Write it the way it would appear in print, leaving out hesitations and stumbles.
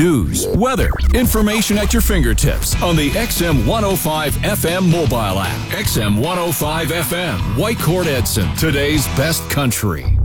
News, weather, information at your fingertips on the XM 105 FM mobile app. XM 105 FM, Whitecourt Edson, today's best country.